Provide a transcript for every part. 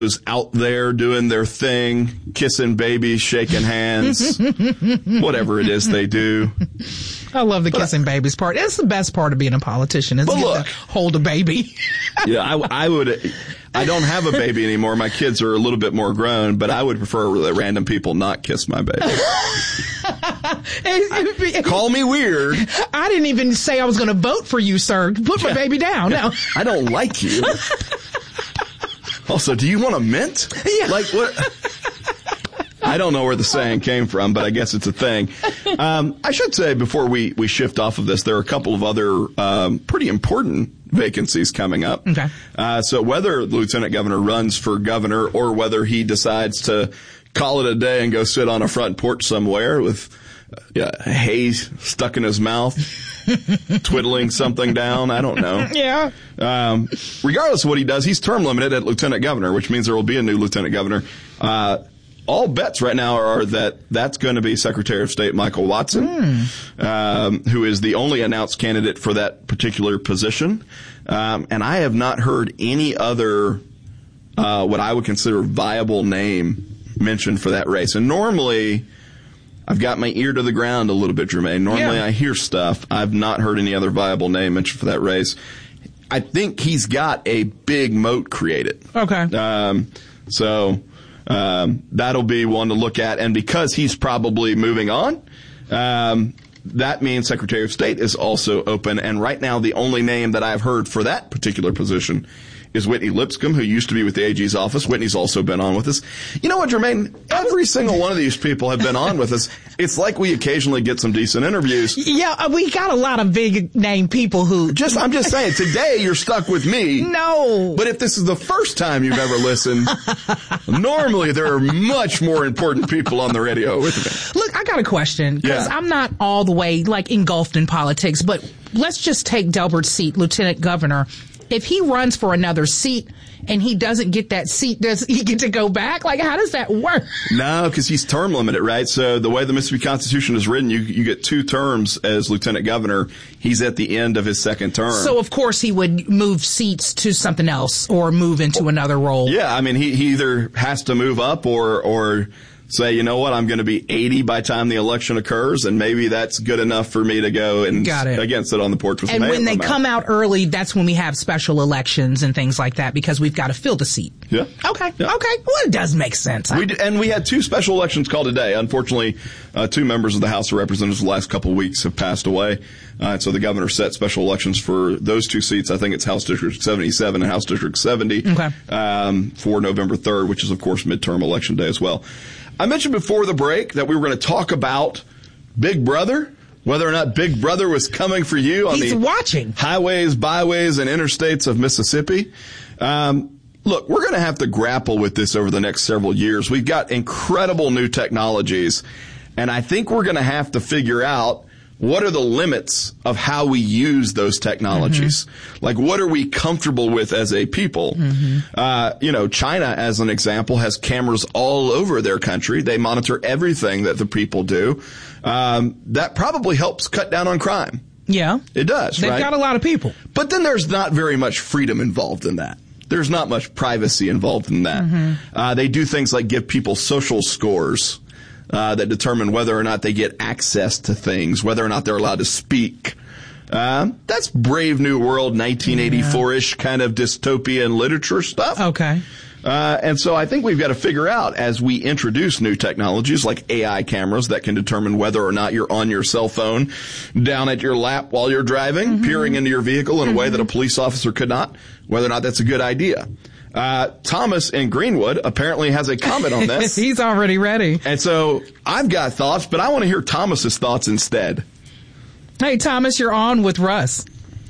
out there doing their thing, kissing babies, shaking hands, whatever it is they do. I love the kissing babies part. It's the best part of being a politician, is to hold a baby. Yeah, I would. I don't have a baby anymore. My kids are a little bit more grown, but I would prefer that random people not kiss my baby. Call me weird. I didn't even say I was going to vote for you, sir. Put my baby down. No. I don't like you. Also, do you want a mint? Yeah. Like what? I don't know where the saying came from, but I guess it's a thing. I should say before we shift off of this, there are a couple of other pretty important vacancies coming up. Okay. So whether the lieutenant governor runs for governor or whether he decides to call it a day and go sit on a front porch somewhere with hay stuck in his mouth, twiddling something down, I don't know. Yeah. Regardless of what he does, he's term limited at lieutenant governor, which means there will be a new lieutenant governor. All bets right now are that's going to be Secretary of State Michael Watson, who is the only announced candidate for that particular position. And I have not heard any other what I would consider viable name mentioned for that race. And normally, I've got my ear to the ground a little bit, Jermaine. Normally I hear stuff. I've not heard any other viable name mentioned for that race. I think he's got a big moat created. Okay. So that'll be one to look at. And because he's probably moving on, that means Secretary of State is also open. And right now, the only name that I've heard for that particular position is Whitney Lipscomb, who used to be with the AG's office. Whitney's also been on with us. You know what, Jermaine? Every single one of these people have been on with us. It's like we occasionally get some decent interviews. Yeah, we got a lot of big name people who... I'm just saying, today you're stuck with me. No. But if this is the first time you've ever listened, normally there are much more important people on the radio with me. Look, I got a question, because I'm not all the way, engulfed in politics, but let's just take Delbert's seat, lieutenant governor. If he runs for another seat and he doesn't get that seat, does he get to go back? How does that work? No, because he's term limited, right? So the way the Mississippi Constitution is written, you get 2 terms as lieutenant governor. He's at the end of his second term. So, of course, he would move seats to something else or move into another role. Yeah, I mean, he either has to move up or say, you know what, I'm going to be 80 by the time the election occurs, and maybe that's good enough for me to go and sit on the porch with some hay. And when they come out early, that's when we have special elections and things like that, because we've got to fill the seat. Yeah. Okay. Yeah. Okay. Well, it does make sense. We had 2 special elections called today. Unfortunately, 2 members of the House of Representatives the last couple of weeks have passed away. So the governor set special elections for those 2 seats. I think it's House District 77 and House District 70 for November 3rd, which is, of course, midterm election day as well. I mentioned before the break that we were going to talk about Big Brother, whether or not Big Brother was coming for you on the highways, byways, and interstates of Mississippi. Look, we're going to have to grapple with this over the next several years. We've got incredible new technologies, and I think we're going to have to figure out what are the limits of how we use those technologies? Mm-hmm. What are we comfortable with as a people? Mm-hmm. China, as an example, has cameras all over their country. They monitor everything that the people do. That probably helps cut down on crime. Yeah. It does, They've got a lot of people. But then there's not very much freedom involved in that. There's not much privacy involved in that. Mm-hmm. They do things like give people social scores that determine whether or not they get access to things, whether or not they're allowed to speak. That's Brave New World, 1984-ish kind of dystopian literature stuff. Okay. And so I think we've got to figure out, as we introduce new technologies like AI cameras that can determine whether or not you're on your cell phone down at your lap while you're driving, peering into your vehicle in a way that a police officer could not, whether or not that's a good idea. Thomas in Greenwood apparently has a comment on this. He's already ready. And so I've got thoughts, but I want to hear Thomas's thoughts instead. Hey, Thomas, you're on with Russ.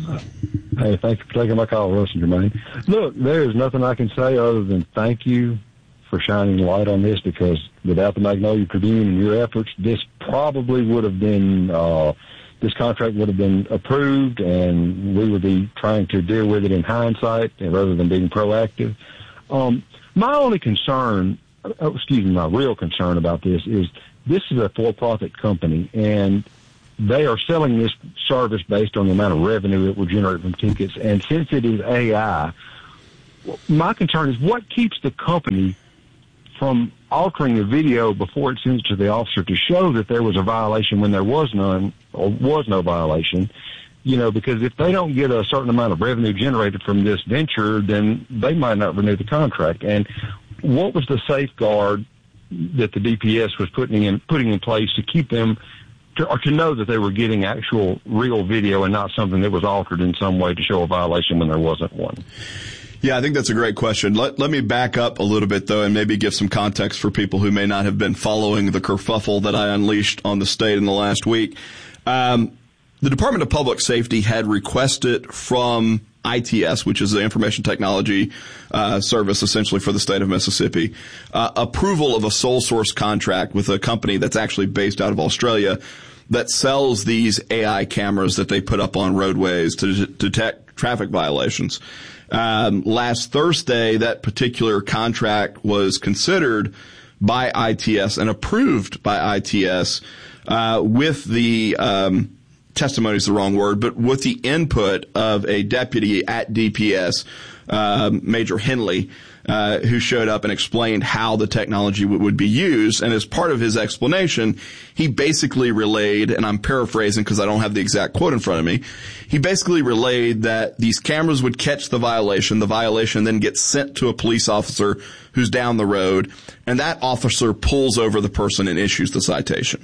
Hey, thanks for taking my call, Russ and Jermaine. Look, there's nothing I can say other than thank you for shining light on this, because without the Magnolia Tribune and your efforts, this probably would have been, this contract would have been approved, and we would be trying to deal with it in hindsight rather than being proactive. My only concern, my real concern about this is a for-profit company, and they are selling this service based on the amount of revenue it will generate from tickets. And since it is AI, my concern is what keeps the company from altering the video before it sends it to the officer to show that there was a violation when there was none or was no violation. Because if they don't get a certain amount of revenue generated from this venture, then they might not renew the contract. And what was the safeguard that the DPS was putting in place to keep them to know that they were getting actual real video and not something that was altered in some way to show a violation when there wasn't one? Yeah, I think that's a great question. Let me back up a little bit, though, and maybe give some context for people who may not have been following the kerfuffle that I unleashed on the state in the last week. The Department of Public Safety had requested from ITS, which is the Information Technology Service essentially for the state of Mississippi, approval of a sole source contract with a company that's actually based out of Australia that sells these AI cameras that they put up on roadways to detect traffic violations. Last Thursday, that particular contract was considered by ITS and approved by ITS with the testimony is the wrong word, but with the input of a deputy at DPS, Major Henley, who showed up and explained how the technology would be used. And as part of his explanation, he basically relayed, and I'm paraphrasing because I don't have the exact quote in front of me, he basically relayed that these cameras would catch the violation then gets sent to a police officer who's down the road, and that officer pulls over the person and issues the citation.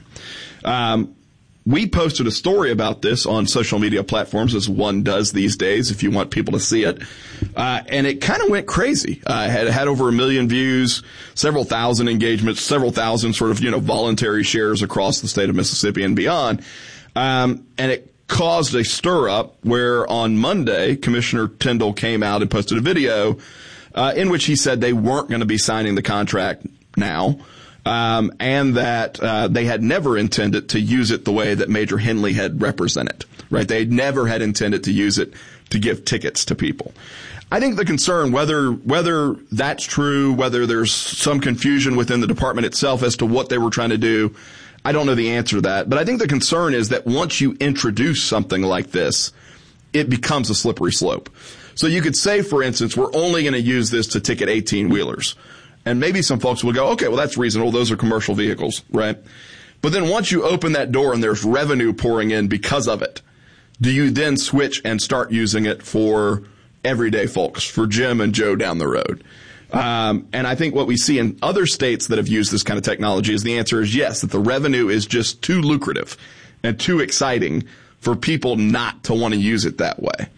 We posted a story about this on social media platforms, as one does these days if you want people to see it. And it kind of went crazy. Had over 1 million views, several thousand engagements, several thousand sort of, voluntary shares across the state of Mississippi and beyond. And it caused a stir up where on Monday, Commissioner Tyndall came out and posted a video, in which he said they weren't going to be signing the contract now. And that they had never intended to use it the way that Major Henley had represented, right? They never had intended to use it to give tickets to people. I think the concern, whether that's true, whether there's some confusion within the department itself as to what they were trying to do, I don't know the answer to that. But I think the concern is that once you introduce something like this, it becomes a slippery slope. So you could say, for instance, we're only going to use this to ticket 18-wheelers. And maybe some folks will go, okay, well, that's reasonable. Those are commercial vehicles, right? But then once you open that door and there's revenue pouring in because of it, do you then switch and start using it for everyday folks, for Jim and Joe down the road? And I think what we see in other states that have used this kind of technology is the answer is yes, that the revenue is just too lucrative and too exciting for people not to want to use it that way.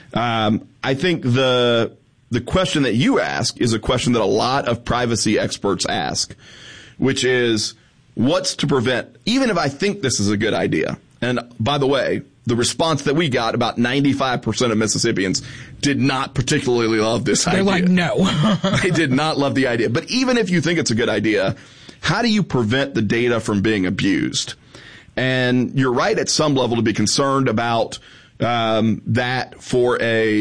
I think the question that you ask is a question that a lot of privacy experts ask, which is what's to prevent, even if I think this is a good idea. And by the way, the response that we got, about 95% of Mississippians did not particularly love this idea. They're like, no. They did not love the idea. But even if you think it's a good idea, how do you prevent the data from being abused? And you're right at some level to be concerned about that for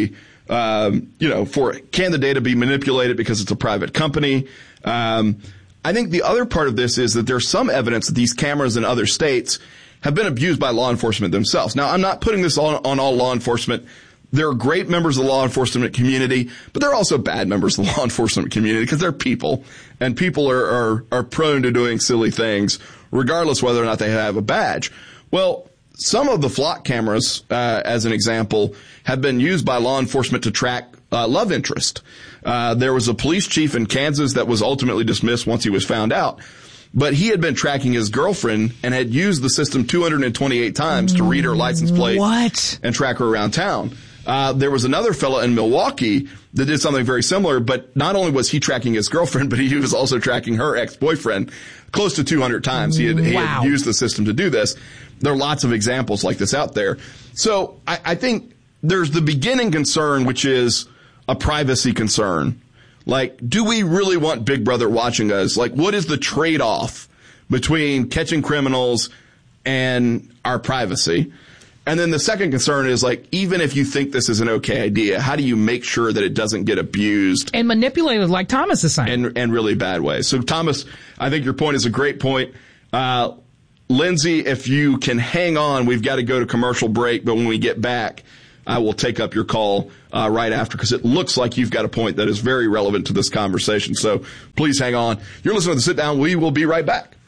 can the data be manipulated because it's a private company? I think the other part of this is that there's some evidence that these cameras in other states have been abused by law enforcement themselves. Now, I'm not putting this on all law enforcement. There are great members of the law enforcement community, but there are also bad members of the law enforcement community because they're people, and people are prone to doing silly things, regardless whether or not they have a badge. Well, some of the flock cameras, as an example, have been used by law enforcement to track love interest. There was a police chief in Kansas that was ultimately dismissed once he was found out. But he had been tracking his girlfriend and had used the system 228 times to read her license plate and track her around town. There was another fella in Milwaukee that did something very similar, but not only was he tracking his girlfriend, but he was also tracking her ex-boyfriend close to 200 times. He had used the system to do this. There are lots of examples like this out there. So I think there's the beginning concern, which is a privacy concern. Like, do we really want Big Brother watching us? Like, what is the trade-off between catching criminals and our privacy? And then the second concern is, like, even if you think this is an okay idea, how do you make sure that it doesn't get abused and manipulated, like Thomas is saying, in really bad ways? So, Thomas, I think your point is a great point. Lindsay, if you can hang on, we've got to go to commercial break. But when we get back, I will take up your call right after, because it looks like you've got a point that is very relevant to this conversation. So please hang on. You're listening to The Sit Down. We will be right back.